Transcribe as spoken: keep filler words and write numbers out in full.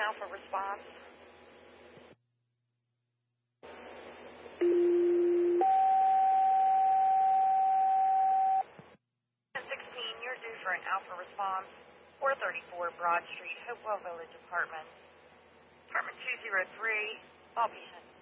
Alpha response. ten sixteen, you're due for an Alpha response. four thirty-four Broad Street, Hopewell Village Apartments. Apartment two oh three, Bobby Henry.